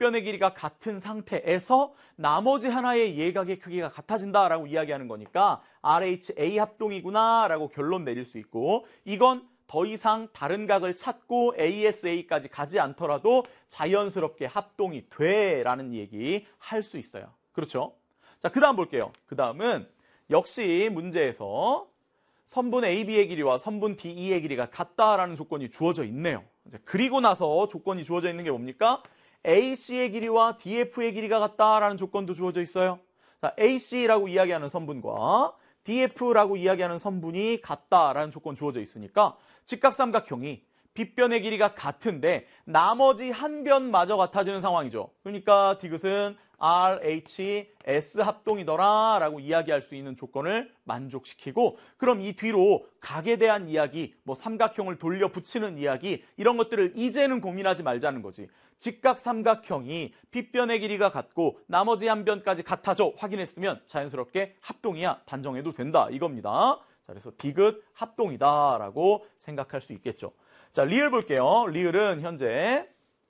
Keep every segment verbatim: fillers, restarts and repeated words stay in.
빗변의 길이가 같은 상태에서 나머지 하나의 예각의 크기가 같아진다라고 이야기하는 거니까 알에이치에이 합동이구나 라고 결론 내릴 수 있고, 이건 더 이상 다른 각을 찾고 에이에스에이까지 가지 않더라도 자연스럽게 합동이 돼 라는 얘기 할 수 있어요. 그렇죠? 자, 그 다음 볼게요. 그 다음은 역시 문제에서 선분 에이비의 길이와 선분 디이의 길이가 같다라는 조건이 주어져 있네요. 그리고 나서 조건이 주어져 있는 게 뭡니까? 에이씨의 길이와 디에프의 길이가 같다라는 조건도 주어져 있어요. 자, 에이씨라고 이야기하는 선분과 디에프라고 이야기하는 선분이 같다라는 조건 주어져 있으니까 직각삼각형이 빗변의 길이가 같은데 나머지 한 변마저 같아지는 상황이죠. 그러니까 디귿은 알에이치에스 합동이더라 라고 이야기할 수 있는 조건을 만족시키고, 그럼 이 뒤로 각에 대한 이야기, 뭐 삼각형을 돌려 붙이는 이야기, 이런 것들을 이제는 고민하지 말자는 거지. 직각삼각형이 빗변의 길이가 같고 나머지 한 변까지 같아져 확인했으면 자연스럽게 합동이야 단정해도 된다 이겁니다. 자, 그래서 디귿 합동이다 라고 생각할 수 있겠죠. 자, 리을 볼게요. 리을은 현재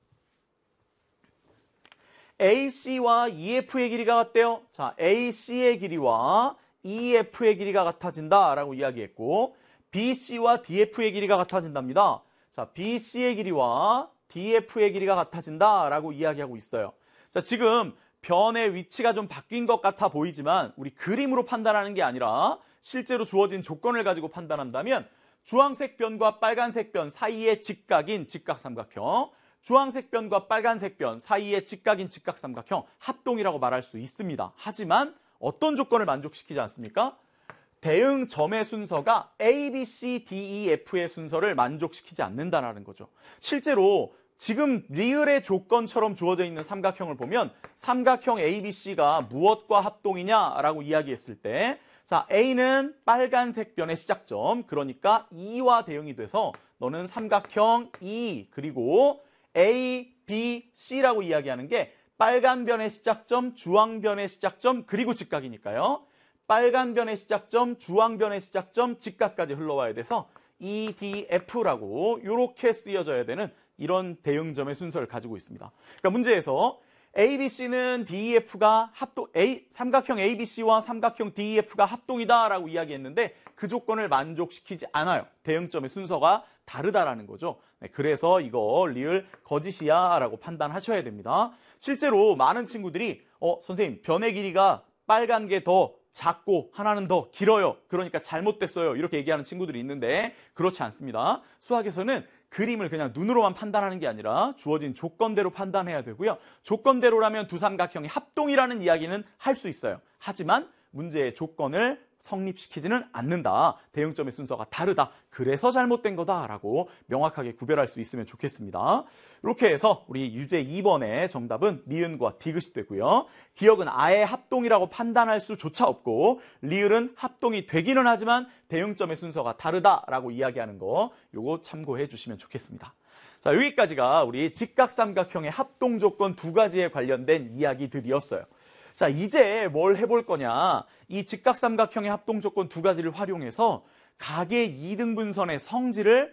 에이씨와 이에프의 길이가 같대요. 자, 에이씨의 길이와 이에프의 길이가 같아진다라고 이야기했고, 비씨와 디에프의 길이가 같아진답니다. 자, 비씨의 길이와 디에프의 길이가 같아진다라고 이야기하고 있어요. 자, 지금 변의 위치가 좀 바뀐 것 같아 보이지만 우리 그림으로 판단하는 게 아니라 실제로 주어진 조건을 가지고 판단한다면 주황색 변과 빨간색 변 사이의 직각인 직각삼각형, 주황색 변과 빨간색 변 사이의 직각인 직각삼각형 합동이라고 말할 수 있습니다. 하지만 어떤 조건을 만족시키지 않습니까? 대응 점의 순서가 A, B, C, D, E, F의 순서를 만족시키지 않는다는 거죠. 실제로 지금 리을의 조건처럼 주어져 있는 삼각형을 보면 삼각형 에이 비 씨가 무엇과 합동이냐라고 이야기했을 때, 자, A는 빨간색 변의 시작점, 그러니까 E와 대응이 돼서 너는 삼각형 E, 그리고 A, B, C라고 이야기하는 게 빨간 변의 시작점, 주황 변의 시작점, 그리고 직각이니까요. 빨간 변의 시작점, 주황 변의 시작점, 직각까지 흘러와야 돼서 E, D, F라고 이렇게 쓰여져야 되는 이런 대응점의 순서를 가지고 있습니다. 그러니까 문제에서 A, B, C는 D, E, F가 합동, A, 삼각형 A, B, C와 삼각형 D, E, F가 합동이다라고 이야기했는데 그 조건을 만족시키지 않아요. 대응점의 순서가 다르다라는 거죠. 네, 그래서 이거 리을 거짓이야 라고 판단하셔야 됩니다. 실제로 많은 친구들이 어, 선생님 변의 길이가 빨간 게 더 작고 하나는 더 길어요. 그러니까 잘못됐어요. 이렇게 얘기하는 친구들이 있는데 그렇지 않습니다. 수학에서는 그림을 그냥 눈으로만 판단하는 게 아니라 주어진 조건대로 판단해야 되고요. 조건대로라면 두 삼각형이 합동이라는 이야기는 할 수 있어요. 하지만 문제의 조건을 성립시키지는 않는다. 대응점의 순서가 다르다. 그래서 잘못된 거다라고 명확하게 구별할 수 있으면 좋겠습니다. 이렇게 해서 우리 유제 이 번의 정답은 니은과 디귿이 되고요. 기억은 아예 합동이라고 판단할 수조차 없고 리을은 합동이 되기는 하지만 대응점의 순서가 다르다라고 이야기하는 거 요거 참고해 주시면 좋겠습니다. 자, 여기까지가 우리 직각삼각형의 합동 조건 두 가지에 관련된 이야기들이었어요. 자, 이제 뭘 해볼 거냐. 이 직각삼각형의 합동 조건 두 가지를 활용해서 각의 이등분선의 성질을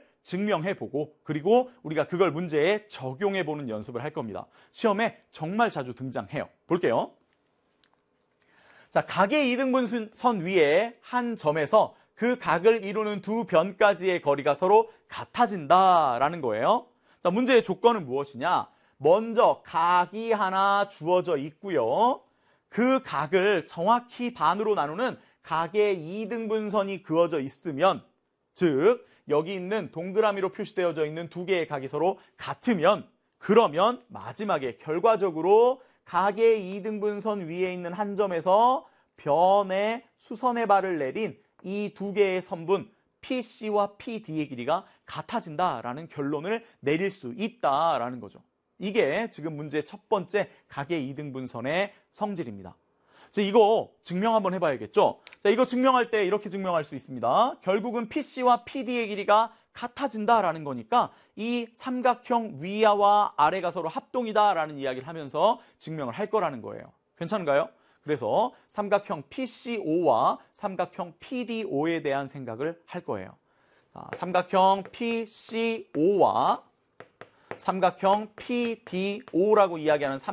증명해보고 그리고 우리가 그걸 문제에 적용해보는 연습을 할 겁니다. 시험에 정말 자주 등장해요. 볼게요. 자, 각의 이등분선 위에 한 점에서 그 각을 이루는 두 변까지의 거리가 서로 같아진다라는 거예요. 자, 문제의 조건은 무엇이냐? 먼저 각이 하나 주어져 있고요. 그 각을 정확히 반으로 나누는 각의 이등분선이 그어져 있으면, 즉 여기 있는 동그라미로 표시되어져 있는 두 개의 각이 서로 같으면, 그러면 마지막에 결과적으로 각의 이등분선 위에 있는 한 점에서 변의 수선의 발을 내린 이 두 개의 선분 피씨와 피디의 길이가 같아진다라는 결론을 내릴 수 있다라는 거죠. 이게 지금 문제의 첫 번째 각의 이등분선의 성질입니다. 자, 이거 증명 한번 해봐야겠죠? 자, 이거 증명할 때 이렇게 증명할 수 있습니다. 결국은 피씨와 피디의 길이가 같아진다라는 거니까 이 삼각형 위와 아래가 서로 합동이다라는 이야기를 하면서 증명을 할 거라는 거예요. 괜찮은가요? 그래서 삼각형 피씨오와 삼각형 피디오에 대한 생각을 할 거예요. 자, 삼각형 피씨오와 삼각형 피디오라고 이야기하는